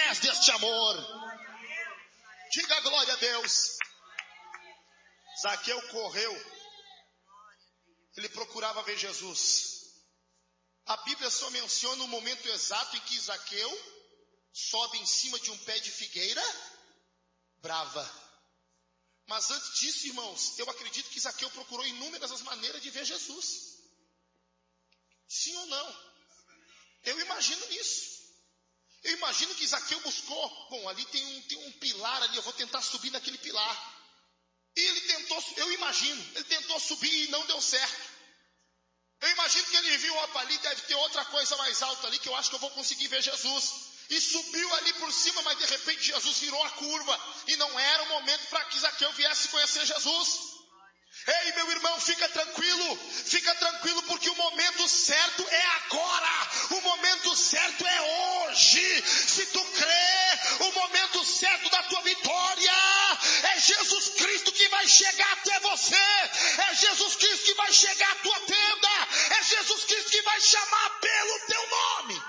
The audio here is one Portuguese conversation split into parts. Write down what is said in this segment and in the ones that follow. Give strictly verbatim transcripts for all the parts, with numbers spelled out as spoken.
pés deste amor. Diga glória a Deus. Zaqueu correu. Ele procurava ver Jesus. A Bíblia só menciona o momento exato em que Zaqueu sobe em cima de um pé de figueira brava. Mas antes disso, irmãos, eu acredito que Zaqueu procurou inúmeras as maneiras de ver Jesus. Sim ou não? Eu imagino isso. Eu imagino que Zaqueu buscou, bom, ali tem um, tem um pilar ali, eu vou tentar subir naquele pilar. E ele tentou, eu imagino, ele tentou subir e não deu certo. Eu imagino que ele viu, opa, ali deve ter outra coisa mais alta ali, que eu acho que eu vou conseguir ver Jesus. E subiu ali por cima, mas de repente Jesus virou a curva. E não era o momento para que Zaqueu viesse conhecer Jesus. Ei, meu irmão, fica tranquilo, fica tranquilo, porque o momento certo é agora, o momento certo é hoje. Se tu crê, o momento certo da tua vitória é Jesus Cristo que vai chegar até você, é Jesus Cristo que vai chegar à tua tenda, é Jesus Cristo que vai chamar pelo teu nome.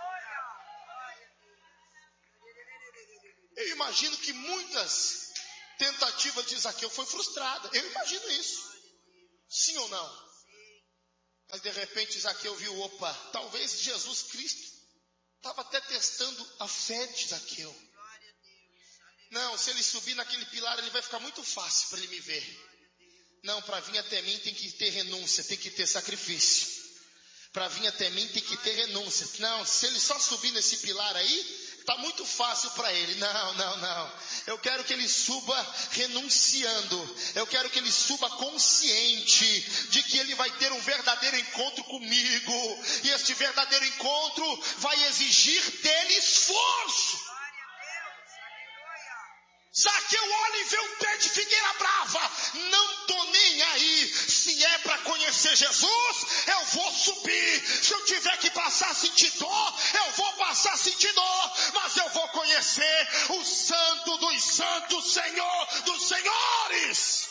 Eu imagino que muitas tentativa de Zaqueu foi frustrada. Eu imagino isso. Sim ou não? Mas de repente Zaqueu viu, opa, talvez Jesus Cristo estava até testando a fé de Zaqueu. Não, se ele subir naquele pilar, ele vai ficar muito fácil para ele me ver. Não, para vir até mim tem que ter renúncia, tem que ter sacrifício. Para vir até mim tem que ter renúncia. Não, se ele só subir nesse pilar aí, está muito fácil para ele. Não, não, não. Eu quero que ele suba renunciando. Eu quero que ele suba consciente de que ele vai ter um verdadeiro encontro comigo. E este verdadeiro encontro vai exigir dele esforço. Zaqueu olha e vê um pé de figueira brava. Não tô nem aí. Se é para conhecer Jesus, eu vou subir. Se eu tiver que passar sentir dor, eu vou passar sentir dor. Mas eu vou conhecer o Santo dos Santos, Senhor dos Senhores.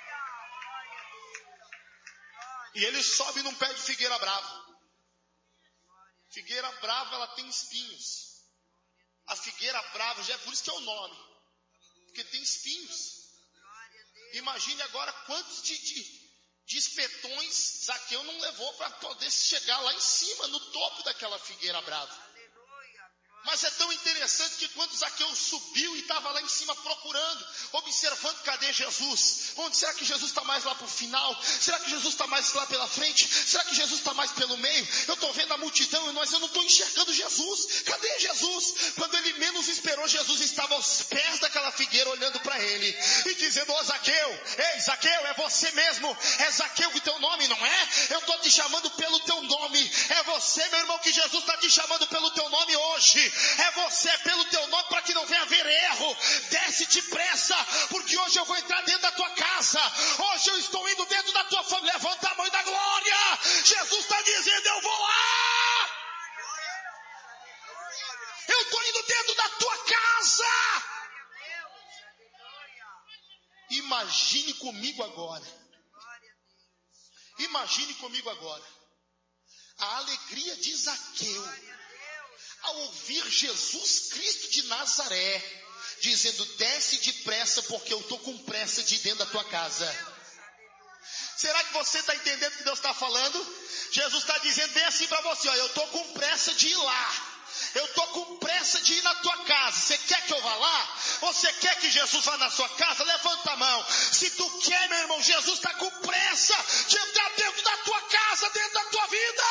E ele sobe num pé de figueira brava. Figueira brava, ela tem espinhos. A figueira brava, já é por isso que é o nome. Porque tem espinhos. Imagine agora quantos de, de, de espetões Zaqueu não levou para poder chegar lá em cima, no topo daquela figueira brava. Mas é tão interessante que quando Zaqueu subiu e estava lá em cima procurando, observando, cadê Jesus? Onde será que Jesus está mais lá para o final? Será que Jesus está mais lá pela frente? Será que Jesus está mais pelo meio? Eu estou vendo a multidão, mas eu não estou enxergando Jesus. Cadê Jesus? Quando ele menos esperou, Jesus estava aos pés daquela figueira olhando para ele e dizendo, ô Zaqueu, ei Zaqueu, é você mesmo, é Zaqueu que teu nome, não é? Eu estou te chamando pelo teu nome, é você, meu irmão, que Jesus está te chamando pelo teu nome hoje. É você, pelo teu nome, para que não venha haver erro. Desce depressa, porque hoje eu vou entrar dentro da tua casa. Hoje eu estou indo dentro da tua família. Levanta a mão e dá glória. Jesus está dizendo, eu vou lá. Eu estou indo dentro da tua casa. Imagine comigo agora. Imagine comigo agora. A alegria de Zaqueu ao ouvir Jesus Cristo de Nazaré dizendo, desce depressa porque eu estou com pressa de ir dentro da tua casa. Será que você está entendendo o que Deus está falando? Jesus está dizendo bem assim para você, ó, eu estou com pressa de ir lá. Eu estou com pressa de ir na tua casa. Você quer que eu vá lá? Você quer que Jesus vá na sua casa? Levanta a mão. Se tu quer, meu irmão, Jesus está com pressa de entrar dentro da tua casa, dentro da tua vida.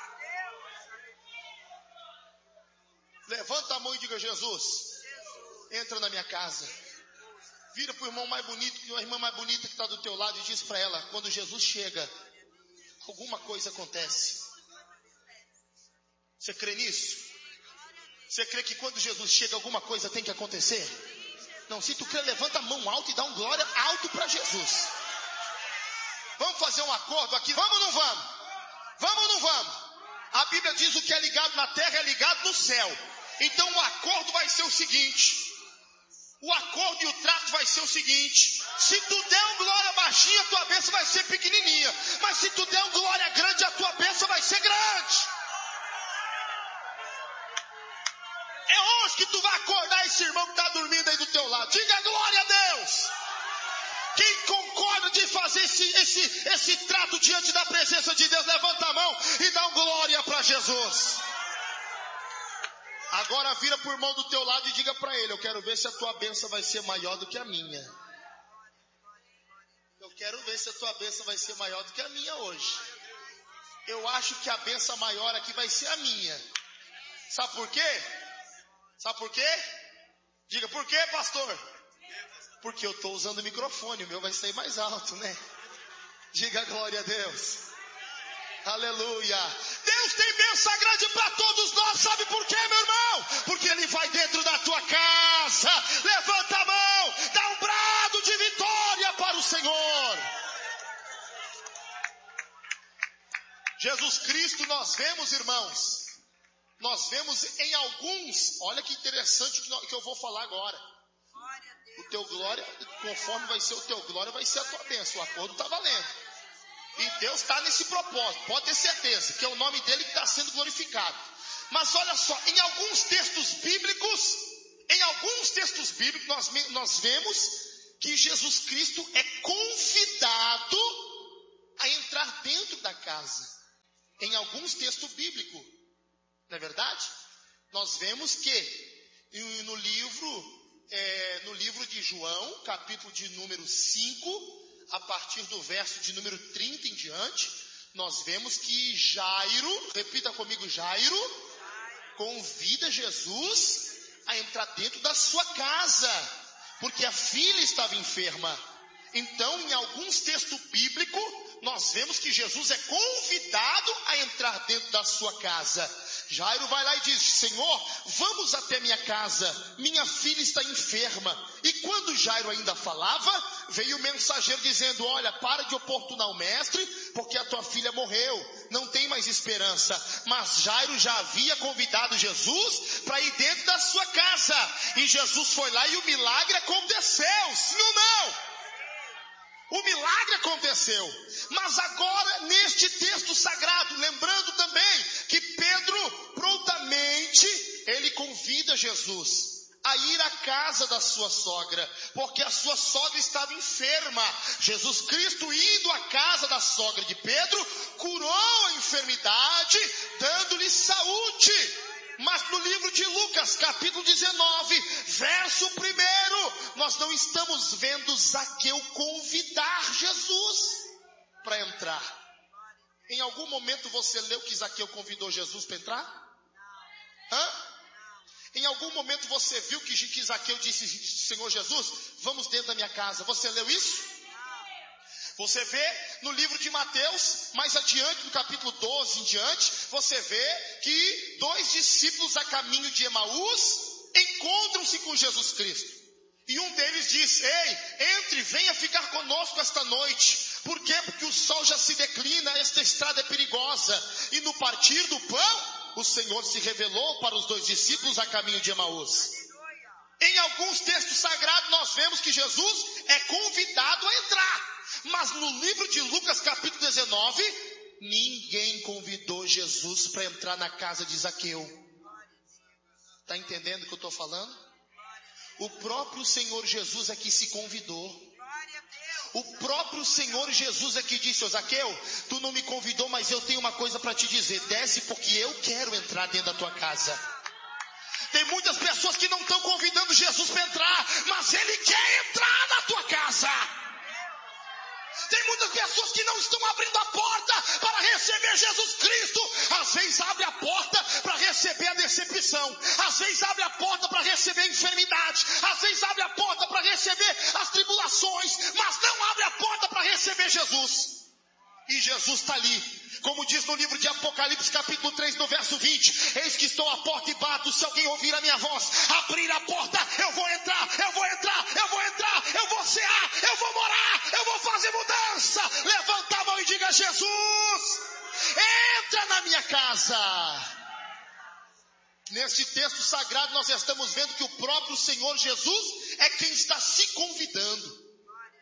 Levanta a mão e diga, Jesus, entra na minha casa. Vira para o irmão mais bonito, a irmã mais bonita que está do teu lado e diz para ela, quando Jesus chega, alguma coisa acontece. Você crê nisso? Você crê que quando Jesus chega, alguma coisa tem que acontecer? Não, se tu crê, levanta a mão alto e dá um glória alto para Jesus. Vamos fazer um acordo aqui? Vamos ou não vamos? Vamos ou não vamos? A Bíblia diz, o que é ligado na terra é ligado no céu. Então o acordo vai ser o seguinte. O acordo e o trato vai ser o seguinte. Se tu der um glória baixinha, a tua bênção vai ser pequenininha. Mas se tu der um glória grande, a tua bênção vai ser grande. É hoje que tu vai acordar esse irmão que está dormindo aí do teu lado. Diga glória a Deus. Quem concorda de fazer esse, esse, esse trato diante da presença de Deus, levanta a mão e dá um glória para Jesus. Agora vira para o irmão do teu lado e diga para ele: eu quero ver se a tua bênção vai ser maior do que a minha. Eu quero ver se a tua bênção vai ser maior do que a minha hoje. Eu acho que a bênção maior aqui vai ser a minha. Sabe por quê? Sabe por quê? Diga, por quê, pastor? Porque eu estou usando o microfone, o meu vai sair mais alto, né? Diga glória a Deus. Aleluia. Deus tem bênção grande para todos nós. Sabe por quê, meu irmão? Porque Ele vai dentro da tua casa. Levanta a mão, dá um brado de vitória para o Senhor. Jesus Cristo, nós vemos, irmãos, nós vemos em alguns, olha que interessante o que eu vou falar agora. O teu glória, conforme vai ser o teu glória, vai ser a tua bênção. O acordo está valendo. E Deus está nesse propósito, pode ter certeza, que é o nome dele que está sendo glorificado. Mas olha só, em alguns textos bíblicos, em alguns textos bíblicos, nós, nós vemos que Jesus Cristo é convidado a entrar dentro da casa. Em alguns textos bíblicos, não é verdade? Nós vemos que no livro... É, no livro de João, capítulo de número cinco, a partir do verso de número trinta em diante, nós vemos que Jairo, repita comigo, Jairo, convida Jesus a entrar dentro da sua casa, porque a filha estava enferma. Então, em alguns textos bíblicos, nós vemos que Jesus é convidado a entrar dentro da sua casa. Jairo vai lá e diz: Senhor, vamos até minha casa, minha filha está enferma. E quando Jairo ainda falava, veio o mensageiro dizendo: olha, para de oportunar o mestre, porque a tua filha morreu, não tem mais esperança. Mas Jairo já havia convidado Jesus para ir dentro da sua casa, e Jesus foi lá e o milagre aconteceu, sim ou não? O milagre aconteceu. Mas agora, neste texto sagrado, lembrando também que Pedro prontamente, ele convida Jesus a ir à casa da sua sogra, porque a sua sogra estava enferma. Jesus Cristo, indo à casa da sogra de Pedro, curou a enfermidade, dando-lhe saúde. Mas no livro de Lucas, capítulo dezenove, verso primeiro, nós não estamos vendo Zaqueu convidar Jesus para entrar. Em algum momento você leu que Zaqueu convidou Jesus para entrar? Hã? Em algum momento você viu que, que Zaqueu disse: Senhor Jesus, vamos dentro da minha casa. Você leu isso? Você vê no livro de Mateus, mais adiante, no capítulo doze em diante, você vê que dois discípulos a caminho de Emaús encontram-se com Jesus Cristo. E um deles diz: ei, entre, venha ficar conosco esta noite. Por quê? Porque o sol já se declina, esta estrada é perigosa. E no partir do pão, o Senhor se revelou para os dois discípulos a caminho de Emaús. Em alguns textos sagrados nós vemos que Jesus é convidado a entrar. Mas no livro de Lucas capítulo dezenove, ninguém convidou Jesus para entrar na casa de Zaqueu. Está entendendo o que eu estou falando? O próprio Senhor Jesus é que se convidou. O próprio Senhor Jesus é que disse: ô Zaqueu, tu não me convidou, mas eu tenho uma coisa para te dizer. Desce, porque eu quero entrar dentro da tua casa. Tem muitas pessoas que não estão convidando Jesus para entrar, mas Ele quer entrar na tua casa. Tem muitas pessoas que não estão abrindo a porta para receber Jesus Cristo. Às vezes abre a porta para receber a decepção. Às vezes abre a porta para receber a enfermidade. Às vezes abre a porta para receber as tribulações. Mas não abre a porta para receber Jesus. E Jesus está ali. Como diz no livro de Apocalipse capítulo três no verso vinte. Eis que estou à porta e bato. Se alguém ouvir a minha voz, abrir a porta, eu vou entrar, eu vou entrar, eu vou entrar, eu vou cear, eu vou morar, eu vou fazer mudança. Levanta a mão e diga: Jesus, entra na minha casa. Neste texto sagrado nós estamos vendo que o próprio Senhor Jesus é quem está se convidando.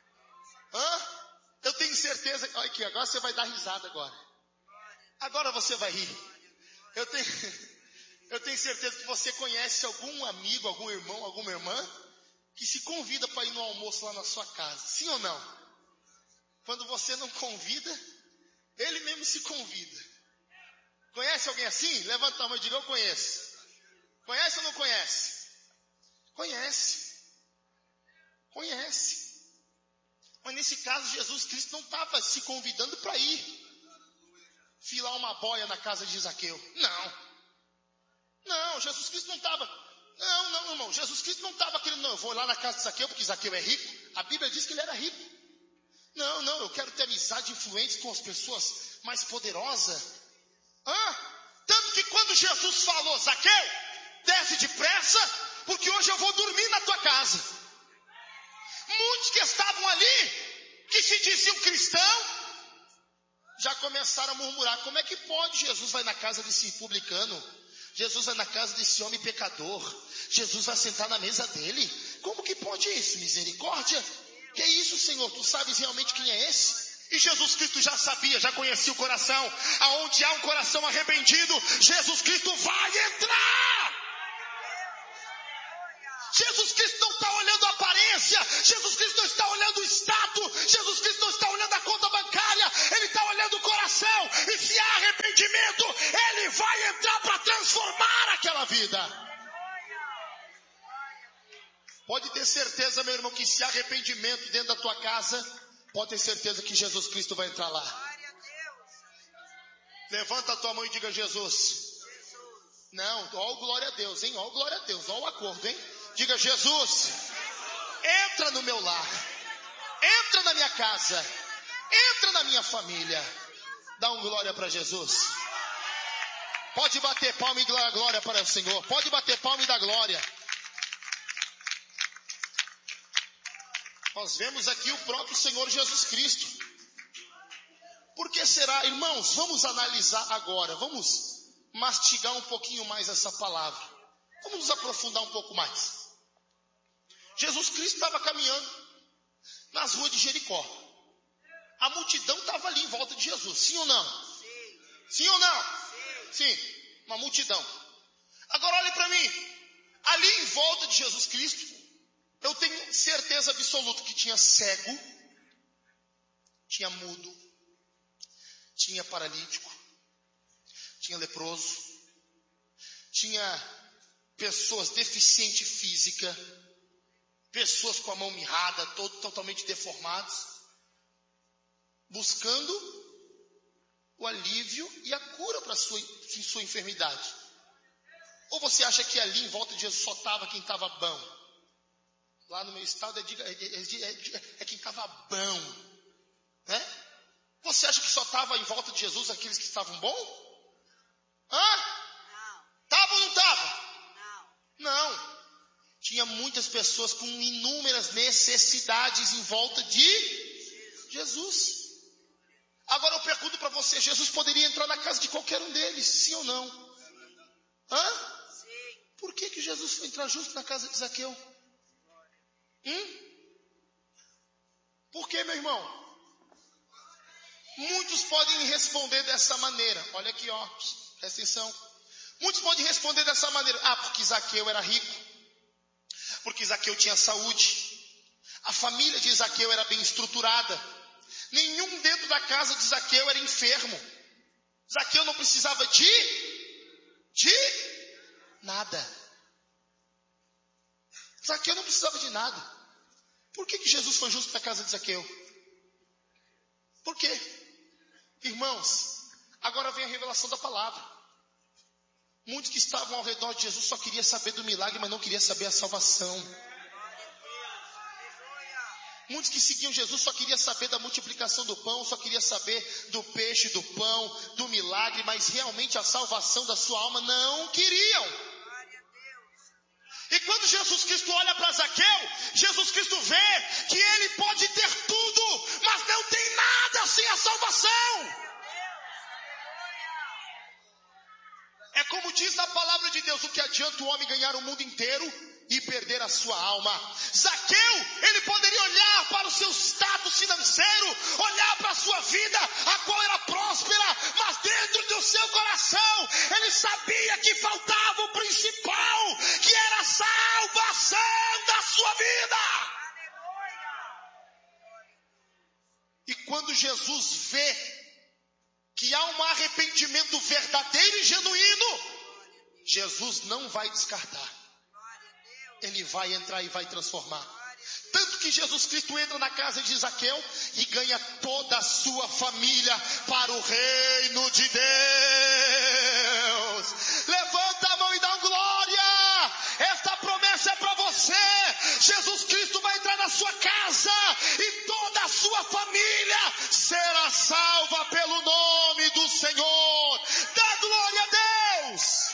Hã? Eu tenho certeza, olha aqui, agora você vai dar risada agora. Agora você vai rir. Eu tenho, Eu tenho certeza que você conhece algum amigo, algum irmão, alguma irmã que se convida para ir no almoço lá na sua casa. Sim ou não? Quando você não convida, ele mesmo se convida. Conhece alguém assim? Levanta a mão e diga: eu conheço. Conhece ou não conhece? Conhece. Conhece. Mas nesse caso, Jesus Cristo não estava se convidando para ir filar uma boia na casa de Zaqueu. Não. Não, Jesus Cristo não estava. Não, não, irmão. Jesus Cristo não estava querendo, não, eu vou lá na casa de Zaqueu porque Zaqueu é rico. A Bíblia diz que ele era rico. Não, não, eu quero ter amizade e influência com as pessoas mais poderosas. Ah, tanto que quando Jesus falou: Zaqueu, desce depressa, porque hoje eu vou dormir na tua casa. Muitos que estavam ali, que se diziam cristãos, já começaram a murmurar: como é que pode? Jesus vai na casa desse publicano, Jesus vai na casa desse homem pecador, Jesus vai sentar na mesa dele. Como que pode isso? Misericórdia. Que é isso, Senhor? Tu sabes realmente quem é esse? E Jesus Cristo já sabia, já conhecia o coração. Aonde há um coração arrependido, Jesus Cristo vai entrar. Jesus Cristo não está olhando a aparência, Jesus Cristo não está olhando o status, Jesus Cristo não está olhando a conta bancária, Ele está olhando o coração. E se há arrependimento, Ele vai entrar para transformar aquela vida. Pode ter certeza, meu irmão, que se há arrependimento dentro da tua casa, pode ter certeza que Jesus Cristo vai entrar lá. Levanta a tua mão e diga: Jesus. Não, ó glória a Deus, hein? Ó glória a Deus, ó o acordo, hein? Diga: Jesus, entra no meu lar, entra na minha casa, entra na minha família. Dá um glória para Jesus. Pode bater palma e dar glória para o Senhor. Pode bater palma e dar glória. Nós vemos aqui o próprio Senhor Jesus Cristo. Por que será, irmãos? Vamos analisar agora, vamos mastigar um pouquinho mais essa palavra. Vamos nos aprofundar um pouco mais. Jesus Cristo estava caminhando nas ruas de Jericó. A multidão estava ali em volta de Jesus, sim ou não? Sim, sim ou não? Sim. Sim, uma multidão. Agora olhe para mim, ali em volta de Jesus Cristo, eu tenho certeza absoluta que tinha cego, tinha mudo, tinha paralítico, tinha leproso, tinha pessoas deficientes física, pessoas com a mão mirrada, todo, totalmente deformados, buscando o alívio e a cura para a sua, sua enfermidade. Ou você acha que ali em volta de Jesus só estava quem estava bom? Lá no meu estado é, é, é, é, é quem estava bom, né? Você acha que só estava em volta de Jesus aqueles que estavam bom? Hã? Estava ou não estava? Não. Não. Tinha muitas pessoas com inúmeras necessidades em volta de Jesus. Agora eu pergunto para você, Jesus poderia entrar na casa de qualquer um deles, sim ou não? Hã? Por que que Jesus foi entrar justo na casa de Zaqueu? Hum? Por que, meu irmão? Muitos podem responder dessa maneira. Olha aqui, ó, presta atenção. Muitos podem responder dessa maneira: ah, porque Zaqueu era rico, porque Zaqueu tinha saúde, a família de Zaqueu era bem estruturada, nenhum dentro da casa de Zaqueu era enfermo, Zaqueu não precisava de, de nada. Zaqueu não precisava de nada. Por que que Jesus foi justo na casa de Zaqueu? Por quê? Irmãos, agora vem a revelação da palavra. Muitos que estavam ao redor de Jesus só queriam saber do milagre, mas não queriam saber a salvação. Muitos que seguiam Jesus só queriam saber da multiplicação do pão, só queriam saber do peixe, do pão, do milagre, mas realmente a salvação da sua alma não queriam. E quando Jesus Cristo olha para Zaqueu, Jesus Cristo vê que ele pode ter tudo, mas não tem nada sem a salvação. É como diz na palavra de Deus: o que adianta o homem ganhar o mundo inteiro e perder a sua alma. Zaqueu, ele poderia olhar para o seu status financeiro, olhar para a sua vida, a qual era próspera, mas dentro do seu coração, ele sabia que faltava o principal, que era a salvação da sua vida. E quando Jesus vê que há um arrependimento verdadeiro e genuíno, Jesus não vai descartar. Ele vai entrar e vai transformar. Tanto que Jesus Cristo entra na casa de Zaqueu e ganha toda a sua família para o reino de Deus. Levanta a mão e dá um glória. Esta promessa é para você. Jesus Cristo vai entrar na sua casa e toda a sua família será salva pelo nome do Senhor. Dá glória a Deus.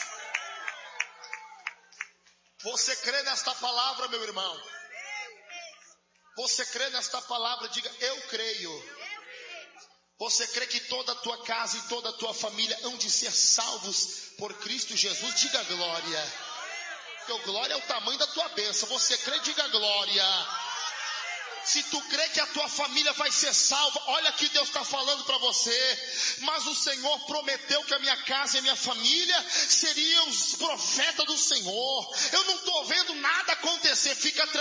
Você crê nesta palavra, meu irmão? Você crê nesta palavra? Diga, eu creio. Você crê que toda a tua casa e toda a tua família hão de ser salvos por Cristo Jesus? Diga glória. Porque glória é o tamanho da tua bênção. Você crê? Diga glória. Se tu crê que a tua família vai ser salva, olha que Deus está falando para você. Mas o Senhor prometeu que a minha casa e a minha família seriam os profetas do Senhor. Eu não estou vendo nada acontecer. Fica tranquilo.